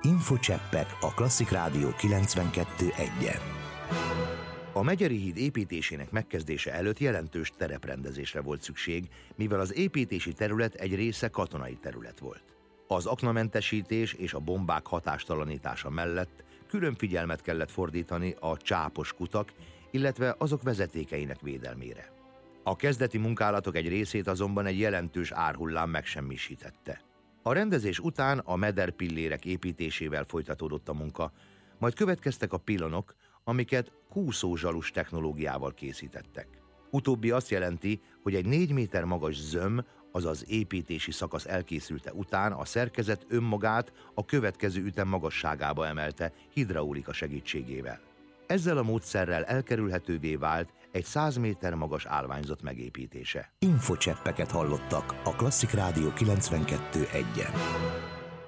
Infocseppek a Klasszik Rádió 92.1-en. A Megyeri híd építésének megkezdése előtt jelentős tereprendezésre volt szükség, mivel az építési terület egy része katonai terület volt. Az aknamentesítés és a bombák hatástalanítása mellett külön figyelmet kellett fordítani a csápos kutak, illetve azok vezetékeinek védelmére. A kezdeti munkálatok egy részét azonban egy jelentős árhullám megsemmisítette. A rendezés után a mederpillérek építésével folytatódott a munka, majd következtek a pilonok, amiket kúszózsalus technológiával készítettek. Utóbbi azt jelenti, hogy egy 4 méter magas zöm, azaz építési szakasz elkészülte után a szerkezet önmagát a következő ütem magasságába emelte hidraulika segítségével. Ezzel a módszerrel elkerülhetővé vált egy 100 méter magas állványzat megépítése. Infocseppeket hallottak a Klasszik Rádió 92.1-en.